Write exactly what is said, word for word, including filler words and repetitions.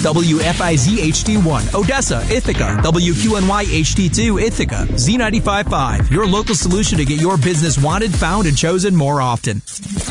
W F I Z H D one, Odessa, Ithaca, W Q N Y H D two, Ithaca, Z ninety-five point five, your local solution to get your business wanted, found, and chosen more often.